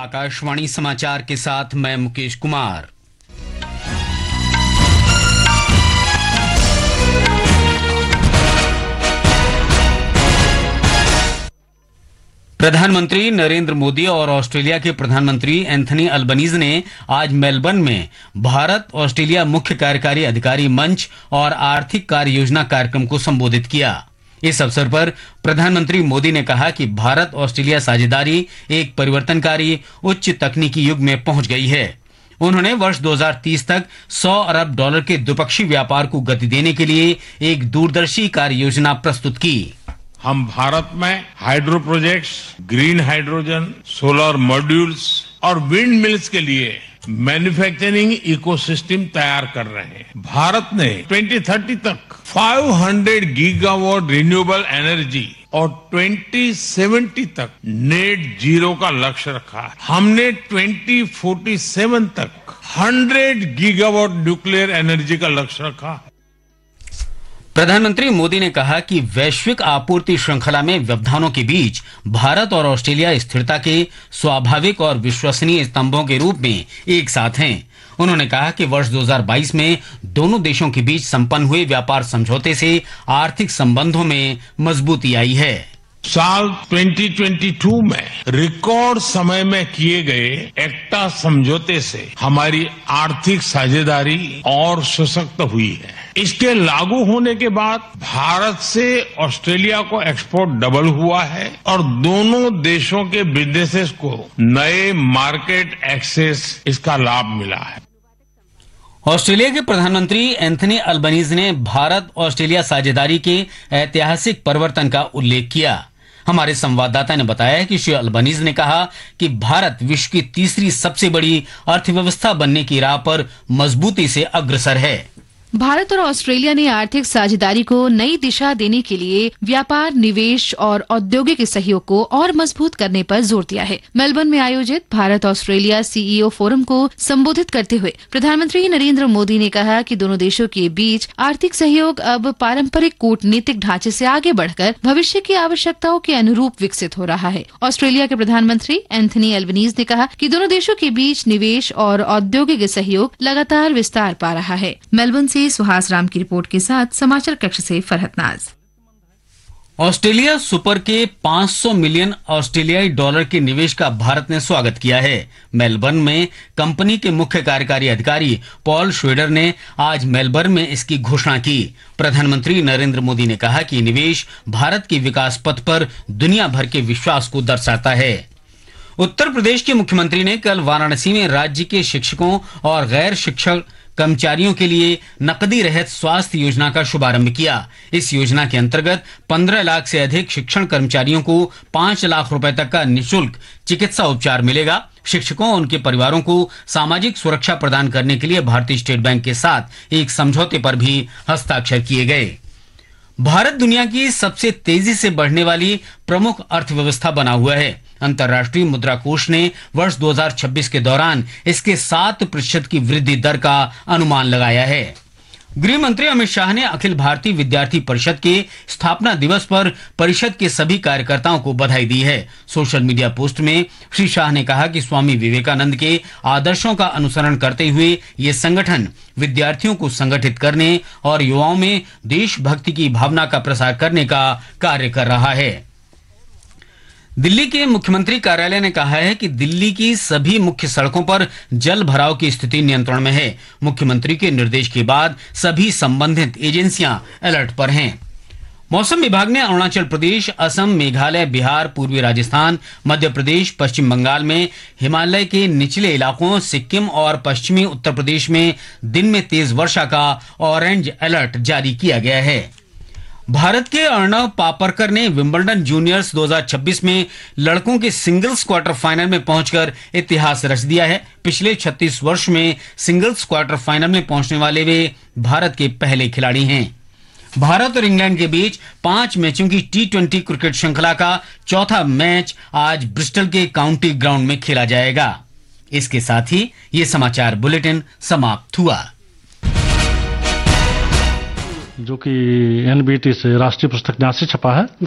आकाशवाणी समाचार के साथ मैं मुकेश कुमार। प्रधानमंत्री नरेंद्र मोदी और ऑस्ट्रेलिया के प्रधानमंत्री एंथनी अल्बनीज ने आज मेलबर्न में भारत ऑस्ट्रेलिया मुख्य कार्यकारी अधिकारी मंच और आर्थिक कार्य योजना कार्यक्रम को संबोधित किया। इस अवसर पर प्रधानमंत्री मोदी ने कहा कि भारत ऑस्ट्रेलिया साझेदारी एक परिवर्तनकारी उच्च तकनीकी युग में पहुंच गई है। उन्होंने वर्ष 2030 तक $100 अरब के द्विपक्षीय व्यापार को गति देने के लिए एक दूरदर्शी कार्य योजना प्रस्तुत की। हम भारत में hydro projects, green hydrogen, solar modules और विंड मिल्स के लिए मैन्युफैक्चरिंग इकोसिस्टम तैयार कर रहे हैं। भारत ने 2030 तक 500 गीगावाट रिन्यूएबल एनर्जी और 2070 तक नेट जीरो का लक्ष्य रखा है। हमने 2047 तक 100 गीगावाट न्यूक्लियर एनर्जी का लक्ष्य रखा है। प्रधानमंत्री मोदी ने कहा कि वैश्विक आपूर्ति श्रृंखला में व्यवधानों के बीच भारत और ऑस्ट्रेलिया स्थिरता के स्वाभाविक और विश्वसनीय स्तंभों के रूप में एक साथ हैं। उन्होंने कहा कि वर्ष 2022 में दोनों देशों के बीच संपन्न हुए व्यापार समझौते से आर्थिक संबंधों में मजबूती आई है। साल 2022 में रिकॉर्ड समय में किए गए एक्टा समझौते से हमारी आर्थिक साझेदारी और सशक्त हुई है। इसके लागू होने के बाद भारत से ऑस्ट्रेलिया को एक्सपोर्ट डबल हुआ है और दोनों देशों के बिजनेसेस को नए मार्केट एक्सेस इसका लाभ मिला है। ऑस्ट्रेलिया के प्रधानमंत्री एंथनी अल्बनीज ने भारत ऑस्ट्रेलिया साझेदारी के ऐतिहासिक परिवर्तन का उल्लेख किया। हमारे संवाददाता ने बताया कि श्री अल्बनीज ने कहा कि भारत विश्व की तीसरी सबसे बड़ी अर्थव्यवस्था बनने की राह पर मजबूती से अग्रसर है। भारत और ऑस्ट्रेलिया ने आर्थिक साझेदारी को नई दिशा देने के लिए व्यापार, निवेश और औद्योगिक सहयोग को और मजबूत करने पर जोर दिया है। मेलबर्न में आयोजित भारत ऑस्ट्रेलिया सीईओ फोरम को संबोधित करते हुए प्रधानमंत्री नरेंद्र मोदी ने कहा कि दोनों देशों के बीच आर्थिक सहयोग अब पारंपरिक कूटनीतिक ढांचे से आगे बढ़कर भविष्य की आवश्यकताओं के अनुरूप विकसित हो रहा है। ऑस्ट्रेलिया के प्रधानमंत्री एंथनी अल्बनीज ने कहा कि दोनों देशों के बीच निवेश और औद्योगिक सहयोग लगातार विस्तार पा रहा है। मेलबर्न से सुहास राम की रिपोर्ट के साथ समाचार कक्ष से फरहत नाज। ऑस्ट्रेलिया सुपर के 500 मिलियन ऑस्ट्रेलियाई डॉलर के निवेश का भारत ने स्वागत किया है। मेलबर्न में कंपनी के मुख्य कार्यकारी अधिकारी पॉल श्वेडर ने आज मेलबर्न में इसकी घोषणा की। प्रधानमंत्री नरेंद्र मोदी ने कहा कि निवेश भारत के विकास पथ पर दुनिया भर के विश्वास को दर्शाता है। उत्तर प्रदेश के मुख्यमंत्री ने कल वाराणसी में राज्य के शिक्षकों और गैर शिक्षक कर्मचारियों के लिए नकदी रहित स्वास्थ्य योजना का शुभारंभ किया। इस योजना के अंतर्गत 15 लाख से अधिक शिक्षण कर्मचारियों को 5 लाख रुपए तक का निःशुल्क चिकित्सा उपचार मिलेगा। शिक्षकों और उनके परिवारों को सामाजिक सुरक्षा प्रदान करने के लिए भारतीय स्टेट बैंक के साथ एक समझौते पर भी हस्ताक्षर किए गए। भारत दुनिया की सबसे तेजी से बढ़ने वाली प्रमुख अर्थव्यवस्था बना हुआ है। अंतर्राष्ट्रीय मुद्रा कोष ने वर्ष 2026 के दौरान इसके 7% की वृद्धि दर का अनुमान लगाया है। गृह मंत्री अमित शाह ने अखिल भारतीय विद्यार्थी परिषद के स्थापना दिवस पर परिषद के सभी कार्यकर्ताओं को बधाई दी है। सोशल मीडिया पोस्ट में श्री शाह ने कहा कि स्वामी विवेकानंद के आदर्शों का अनुसरण करते हुए ये संगठन विद्यार्थियों को संगठित करने और युवाओं में देशभक्ति की भावना का प्रसार करने का कार्य कर रहा है। दिल्ली के मुख्यमंत्री कार्यालय ने कहा है कि दिल्ली की सभी मुख्य सड़कों पर जल भराव की स्थिति नियंत्रण में है। मुख्यमंत्री के निर्देश के बाद सभी संबंधित एजेंसियां अलर्ट पर हैं। मौसम विभाग ने अरुणाचल प्रदेश, असम, मेघालय, बिहार, पूर्वी राजस्थान, मध्य प्रदेश, पश्चिम बंगाल में हिमालय के निचले इलाकों, सिक्किम और पश्चिमी उत्तर प्रदेश में दिन में तेज वर्षा का ऑरेंज अलर्ट जारी किया गया है। भारत के अर्णव पापरकर ने विंबलडन जूनियर्स 2026 में लड़कों के सिंगल्स क्वार्टर फाइनल में पहुंचकर इतिहास रच दिया है। पिछले 36 वर्ष में सिंगल्स क्वार्टर फाइनल में पहुंचने वाले वे भारत के पहले खिलाड़ी हैं। भारत और इंग्लैंड के बीच 5 मैचों की T20 क्रिकेट श्रृंखला का चौथा मैच आज ब्रिस्टल के काउंटी ग्राउंड में खेला जाएगा। इसके साथ ही ये समाचार बुलेटिन समाप्त हुआ। जो कि एनबीटी से राष्ट्रीय पुस्तक न्यास से छपा है।